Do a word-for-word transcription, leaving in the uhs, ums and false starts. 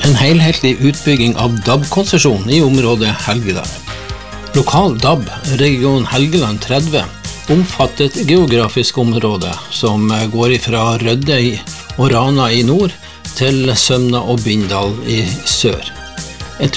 en helhetlig utbygging av D A B-konsesjon i området Helgeland. Lokal D A B, region Helgeland tretti, omfatter et geografisk område som går fra Rødøy og Rana i nord til Sømna og Bindal i sør.